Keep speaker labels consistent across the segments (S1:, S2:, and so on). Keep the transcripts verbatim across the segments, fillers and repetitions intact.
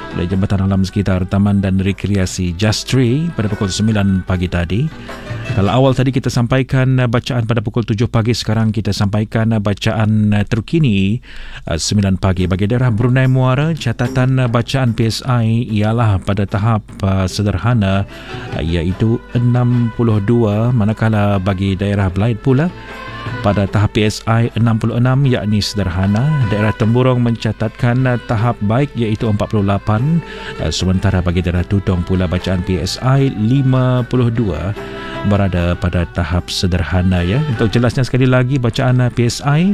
S1: oleh Jabatan Alam Sekitar, Taman dan Rekreasi Justri pada pukul sembilan pagi tadi. Kalau awal tadi kita sampaikan bacaan pada pukul tujuh pagi, sekarang kita sampaikan bacaan terkini sembilan pagi. Bagi daerah Brunei Muara, catatan bacaan P S I ialah pada tahap sederhana iaitu enam puluh dua, manakala bagi daerah Belait pula pada tahap P S I enam puluh enam yakni sederhana. Daerah Temburong mencatatkan tahap baik iaitu empat puluh lapan, sementara bagi daerah Tutong pula bacaan P S I lima puluh dua berada pada tahap sederhana ya. Untuk jelasnya sekali lagi bacaan P S I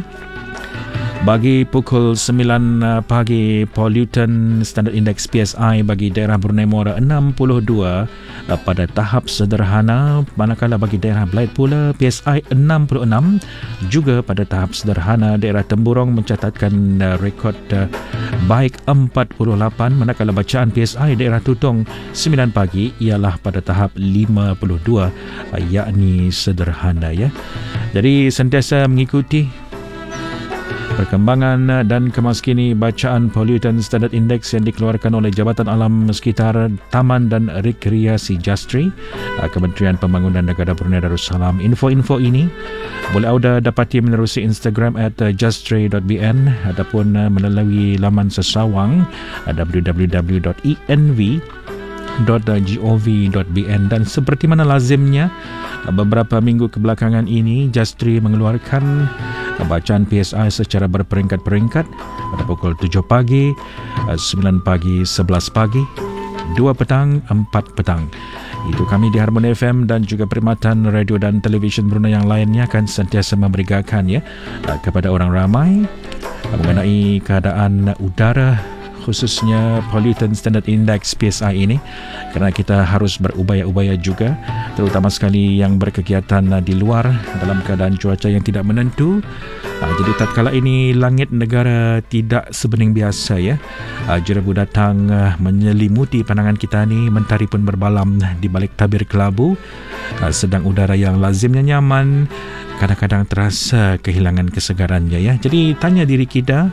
S1: bagi pukul sembilan pagi, pollutant standard index P S I bagi daerah Brunei Muara enam puluh dua pada tahap sederhana, manakala bagi daerah Belait pula P S I enam puluh enam juga pada tahap sederhana. Daerah Temburong mencatatkan rekod baik empat puluh lapan, manakala bacaan P S I daerah Tutong sembilan pagi ialah pada tahap lima puluh dua yakni sederhana ya. Jadi sentiasa mengikuti perkembangan dan kemaskini bacaan Pollutant Standard Index yang dikeluarkan oleh Jabatan Alam Sekitar, Taman dan Rekreasi Justri, Kementerian Pembangunan Negara Brunei Darussalam. Info-info ini boleh anda dapati menerusi Instagram at justri dot b n ataupun melalui laman sesawang w w w dot e n v dot gov dot b n. Dan seperti mana lazimnya beberapa minggu kebelakangan ini, Justri mengeluarkan bacaan P S I secara berperingkat-peringkat pada pukul tujuh pagi, sembilan pagi, sebelas pagi, dua petang, empat petang. Itu kami di Harmony F M dan juga perkhidmatan radio dan televisyen Brunei yang lainnya akan sentiasa memberikan ya kepada orang ramai mengenai keadaan udara, khususnya Pollutant Standard Index P S I ini, kerana kita harus berupaya-upaya juga, terutama sekali yang berkegiatan di luar dalam keadaan cuaca yang tidak menentu. Jadi tatkala ini langit negara tidak sebening biasa ya, jerebu datang menyelimuti pandangan kita ni, mentari pun berbalam di balik tabir kelabu, sedang udara yang lazimnya nyaman kadang-kadang terasa kehilangan kesegarannya ya. Jadi tanya diri kita,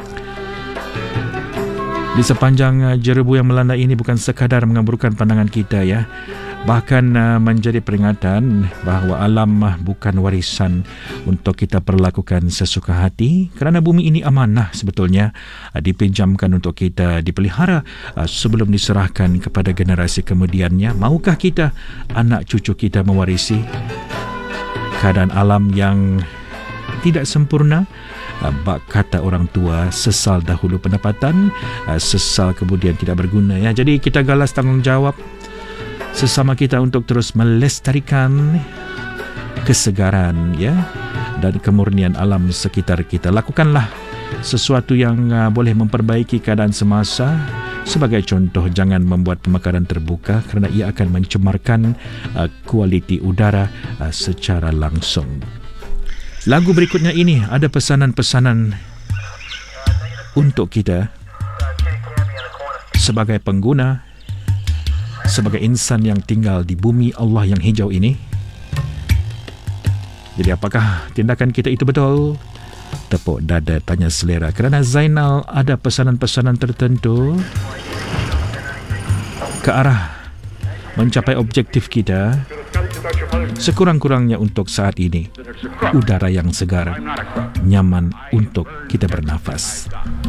S1: di sepanjang jerebu yang melanda ini bukan sekadar mengamburkan pandangan kita ya, bahkan menjadi peringatan bahawa alam bukan warisan untuk kita perlakukan sesuka hati, kerana bumi ini amanah sebetulnya dipinjamkan untuk kita dipelihara sebelum diserahkan kepada generasi kemudiannya. Maukah kita, anak cucu kita mewarisi keadaan alam yang tidak sempurna? Bak kata orang tua, sesal dahulu pendapatan, sesal kemudian tidak berguna ya. Jadi kita galas tanggungjawab sesama kita untuk terus melestarikan kesegaran ya dan kemurnian alam sekitar kita. Lakukanlah sesuatu yang uh, boleh memperbaiki keadaan semasa. Sebagai contoh, jangan membuat pemakaran terbuka kerana ia akan mencemarkan uh, kualiti udara uh, secara langsung. Lagu berikutnya ini ada pesanan-pesanan untuk kita sebagai pengguna, sebagai insan yang tinggal di bumi Allah yang hijau ini. Jadi apakah tindakan kita itu betul? Tepuk dada, tanya selera. Kerana Zainal ada pesanan-pesanan tertentu ke arah mencapai objektif kita, sekurang-kurangnya untuk saat ini, udara yang segar, nyaman untuk kita bernafas.